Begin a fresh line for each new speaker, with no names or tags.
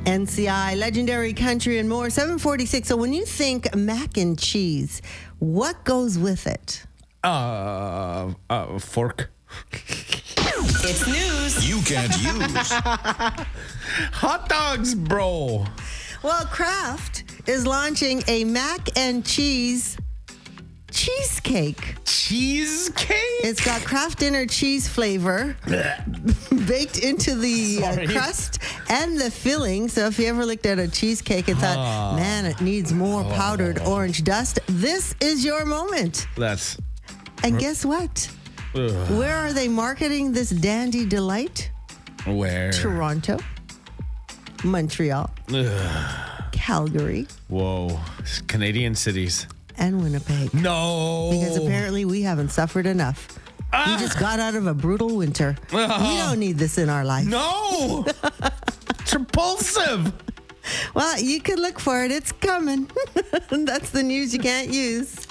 NCI, legendary country, and more. 746. So when you think mac and cheese, what goes with it?
Fork.
It's news
You can't use.
Hot dogs, bro.
Well, Kraft is launching a mac and cheese cheesecake.
Cheesecake?
It's got Kraft Dinner cheese flavor baked into the crust and the filling. So if you ever looked at a cheesecake and thought, man, it needs more powdered orange dust, this is your moment. And guess what? Where are they marketing this dandy delight?
Where?
Toronto, Montreal, Calgary,
Whoa. Canadian cities.
and Winnipeg.
No.
Because apparently we haven't suffered enough. We just got out of a brutal winter. We don't need this in our life.
No. It's repulsive.
Well, you could look for it. It's coming. That's the news you can't use.